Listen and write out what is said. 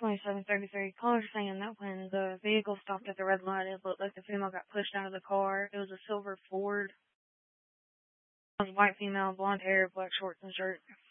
2733. Caller saying that when the vehicle stopped at the red light, it looked like the female got pushed out of the car. It was a silver Ford. It was a white female, blonde hair, black shorts and shirt.